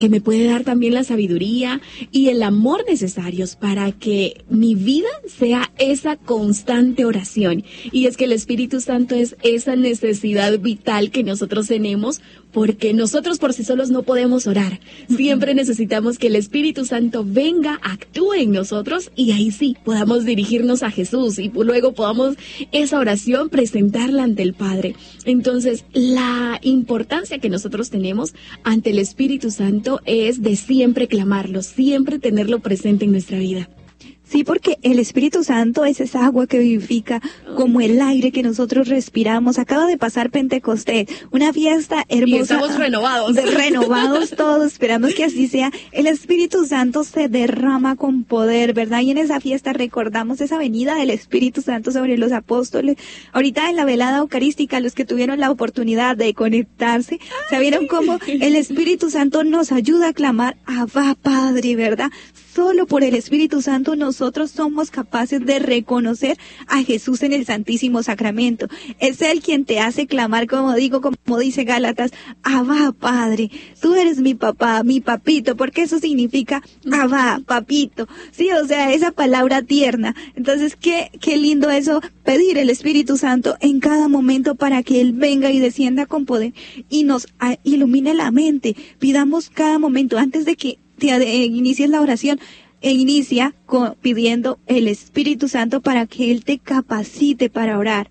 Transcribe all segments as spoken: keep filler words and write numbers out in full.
que me puede dar también la sabiduría y el amor necesarios para que mi vida sea esa constante oración. Y es que el Espíritu Santo es esa necesidad vital que nosotros tenemos, porque nosotros por sí solos no podemos orar. Siempre necesitamos que el Espíritu Santo venga, actúe en nosotros y ahí sí podamos dirigirnos a Jesús y luego podamos esa oración presentarla ante el Padre. Entonces, la importancia que nosotros tenemos ante el Espíritu Santo es de siempre clamarlo, siempre tenerlo presente en nuestra vida. Sí, porque el Espíritu Santo es esa agua que vivifica, como el aire que nosotros respiramos. Acaba de pasar Pentecostés, una fiesta hermosa. Y estamos renovados. De renovados todos, esperamos que así sea. El Espíritu Santo se derrama con poder, ¿verdad? Y en esa fiesta recordamos esa venida del Espíritu Santo sobre los apóstoles. Ahorita en la velada eucarística, los que tuvieron la oportunidad de conectarse, sabieron cómo el Espíritu Santo nos ayuda a clamar, Abba Padre, ¿verdad? Solo por el Espíritu Santo nosotros somos capaces de reconocer a Jesús en el Santísimo Sacramento. Es Él quien te hace clamar, como digo, como dice Gálatas, Abba, Padre, tú eres mi papá, mi papito, porque eso significa Abba, papito. Sí, o sea, esa palabra tierna. Entonces, qué, qué lindo eso, pedir el Espíritu Santo en cada momento para que Él venga y descienda con poder y nos a, ilumine la mente. Pidamos cada momento, antes de que te eh, inicies la oración, e inicia con, pidiendo el Espíritu Santo para que Él te capacite para orar.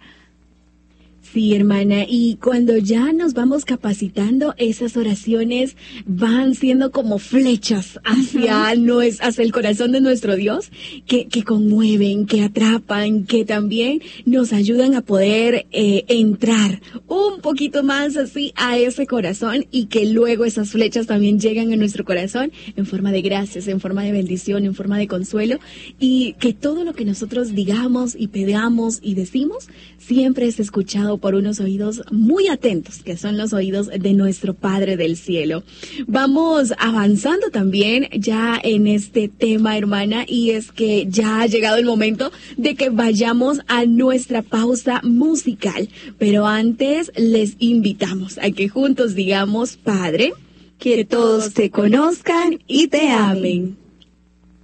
Sí, hermana, y cuando ya nos vamos capacitando, esas oraciones van siendo como flechas hacia, uh-huh. no es, hacia el corazón de nuestro Dios, que, que conmueven, que atrapan, que también nos ayudan a poder eh, entrar un poquito más así a ese corazón y que luego esas flechas también llegan a nuestro corazón en forma de gracias, en forma de bendición, en forma de consuelo, y que todo lo que nosotros digamos y pedamos y decimos siempre es escuchado por unos oídos muy atentos, que son los oídos de nuestro Padre del Cielo. Vamos avanzando también ya en este tema, hermana, y es que ya ha llegado el momento de que vayamos a nuestra pausa musical. Pero antes les invitamos a que juntos digamos, Padre, que todos te conozcan y te amen.